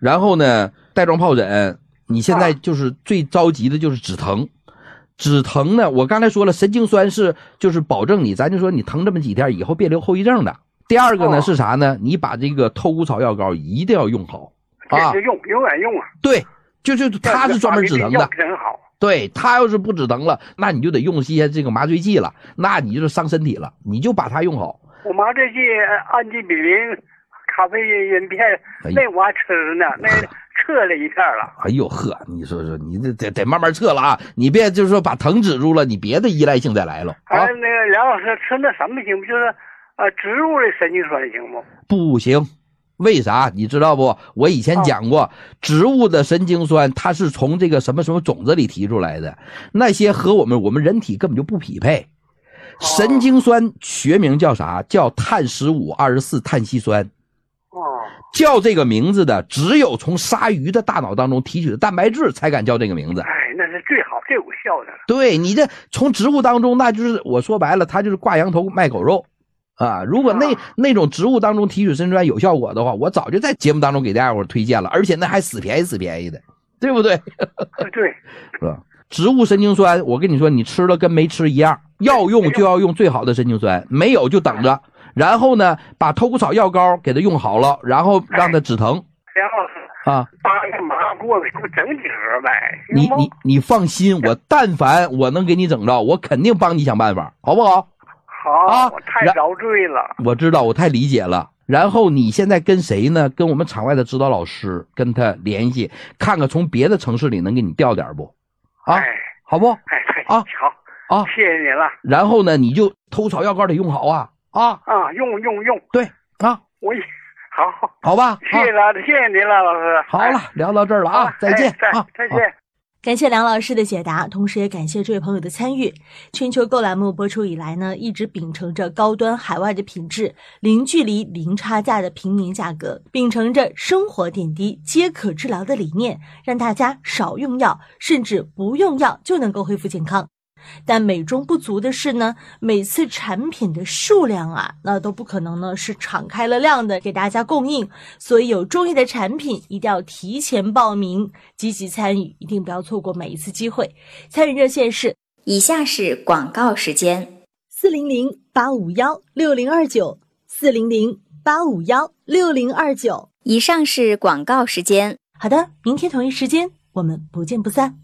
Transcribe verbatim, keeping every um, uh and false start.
然后呢，带状疱疹，你现在就是最着急的就是止疼。止疼呢，我刚才说了，神经酸是就是保证你，咱就说你疼这么几天以后别留后遗症的。第二个呢、哦、是啥呢？你把这个透骨草药膏一定要用好啊， 这用永远用啊。 对，就就它是专门止疼的， 真好。 对，它要是不止疼了，那你就得用一些这个麻醉剂了，那你就是伤身体了，你就把它用好。 我麻醉剂氨基比林、咖啡因片，那我还吃呢，那撤了一片了。 哎呦呵，你说说，你这得得慢慢撤了啊！你别就是说把疼止住了，你别的依赖性再来了。 啊，那个梁老师吃那什么行不？就是呃植物的神经酸行不？ 不行，为啥？你知道不？我以前讲过，哦、植物的神经酸它是从这个什么什么种子里提出来的，那些和我们我们人体根本就不匹配。神经酸学名叫啥？叫碳十五二十四碳烯酸。 哦， 叫这个名字的只有从鲨鱼的大脑当中提取的蛋白质才敢叫这个名字。 哎，那是最好最有效的。 对，你这从植物当中，那就是我说白了，它就是挂羊头卖狗肉啊！如果那、啊、那种植物当中提取神经酸有效果的话，我早就在节目当中给大家伙推荐了，而且那还死便宜死便宜的，对不对？ 对， 是吧？植物神经酸，我跟你说，你吃了跟没吃一样，要用就要用最好的神经酸，没有就等着。然后呢，把透骨草药膏给它用好了，然后让它止疼。 梁老师啊，把那麻过给我整几盒呗。 你你你放心，我但凡我能给你整着，我肯定帮你想办法，好不好？ 好啊，我太遭罪了。 我知道，我太理解了。然后你现在跟谁呢？跟我们场外的指导老师跟他联系，看看从别的城市里能给你调点不？啊， 哎、 好不？ 哎， 啊， 好啊，谢谢您了。 然后呢，你就透骨草药膏得用好啊。啊啊，用用用， 对啊， 我好， 好吧， 谢谢了，啊、谢谢您了，老师。 好了，哎、聊到这儿了啊，再见、 哎、 啊， 再见。 感谢梁老师的解答，同时也感谢这位朋友的参与。全球购栏目播出以来呢，一直秉承着高端海外的品质，零距离、零差价的平民价格，秉承着生活点滴皆可治疗的理念，让大家少用药，甚至不用药就能够恢复健康。但美中不足的是呢，每次产品的数量啊，那都不可能呢是敞开了量的给大家供应，所以有中意的产品一定要提前报名，积极参与，一定不要错过每一次机会。参与热线是以下是广告时间： 四零零八五幺六零二九，四零零八五幺六零二九。 以上是广告时间。 好的，明天同一时间我们不见不散。